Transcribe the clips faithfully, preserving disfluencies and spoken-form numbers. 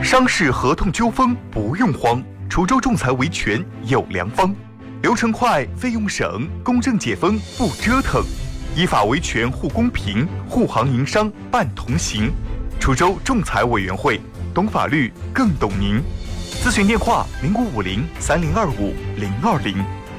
商事合同纠纷不用慌，滁州仲裁维权有良方，流程快，费用省，公正解纷不折腾，依法维权护公平，护行营商办同行。滁州仲裁委员会，懂法律更懂您。咨询电话零五五零三零二五零二零。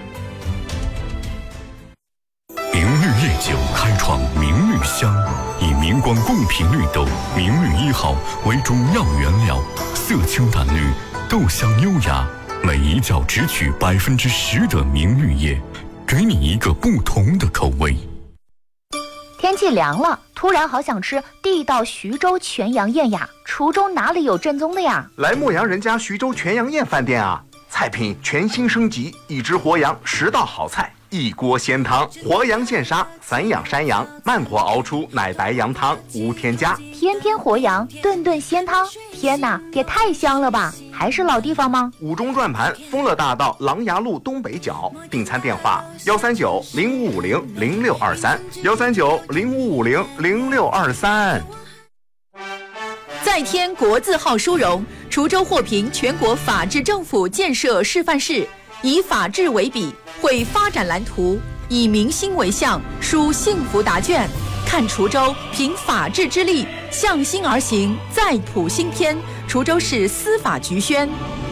明绿夜酒开创明绿香，以明光贡品绿豆明绿一号为主要原料，色清淡绿，豆香优雅，每一角只取百分之十的明绿叶，给你一个不同的口味。 天气凉了，突然好想吃地道徐州全羊宴呀！滁州哪里有正宗的呀？ 来牧羊人家徐州全羊宴饭店啊，菜品全新升级，一只活羊，十道好菜。一锅鲜汤，活羊现杀，散养山羊，慢火熬出奶白羊汤，无添加。 天天活羊，顿顿鲜汤，天哪，也太香了吧！还是老地方吗？ 五中转盘，丰乐大道琅琊路东北角。订餐电话：幺三九零五五零零六二三，幺三九零五五零零六二三。 再添国字号殊荣，滁州获评全国法治政府建设示范市，以法治为笔，绘发展蓝图，以民心为向，书幸福答卷。看滁州凭法治之力，向心而行，再谱新篇。滁州市司法局宣。